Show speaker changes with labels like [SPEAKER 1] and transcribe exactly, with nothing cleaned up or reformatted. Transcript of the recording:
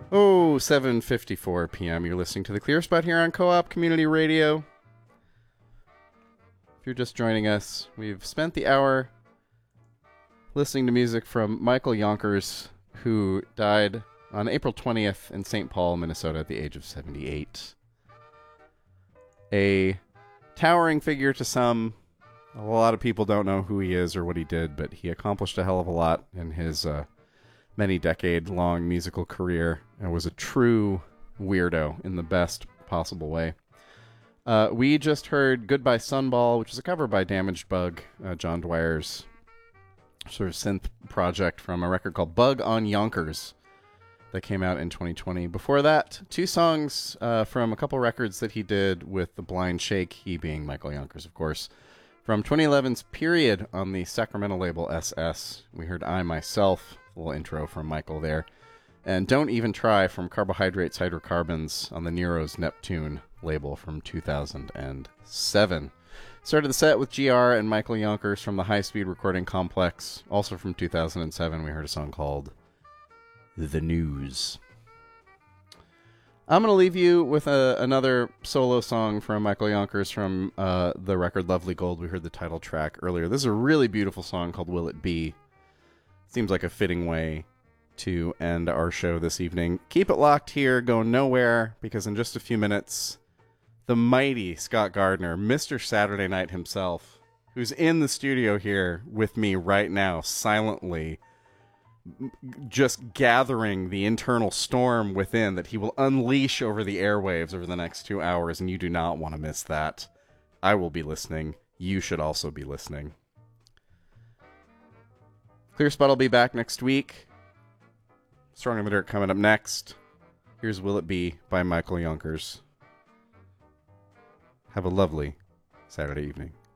[SPEAKER 1] Oh, seven fifty-four p.m. You're listening to The Clear Spot here on Co-op Community Radio. If you're just joining us, we've spent the hour listening to music from Michael Yonkers, who died on April twentieth in Saint Paul, Minnesota at the age of seventy-eight. A towering figure to some. A lot of people don't know who he is or what he did, but he accomplished a hell of a lot in his uh, many decade-long musical career and was a true weirdo in the best possible way. Uh, we just heard Goodbye Sunball, which is a cover by Damaged Bug, uh, John Dwyer's sort of synth project from a record called Bug on Yonkers that came out in twenty twenty. Before that, two songs uh, from a couple records that he did with The Blind Shake, he being Michael Yonkers, of course. From twenty eleven's Period on the Sacramento label S S, we heard I Myself, a little intro from Michael there. And Don't Even Try from Carbohydrates Hydrocarbons on the Nero's Neptune label from two thousand seven. Started the set with G R and Michael Yonkers from the High Speed Recording Complex. Also from two thousand seven, we heard a song called The News. I'm going to leave you with a, another solo song from Michael Yonkers from uh, the record Lovely Gold. We heard the title track earlier. This is a really beautiful song called Will It Be? Seems like a fitting way to end our show this evening. Keep it locked here, go nowhere, because in just a few minutes, the mighty Scott Gardner, Mister Saturday Night himself, who's in the studio here with me right now, silently just gathering the internal storm within that he will unleash over the airwaves over the next two hours, and you do not want to miss that. I will be listening. You should also be listening. Clear Spot will be back next week. Strong in the Dirt coming up next. Here's Will It Be by Michael Yonkers. Have a lovely Saturday evening.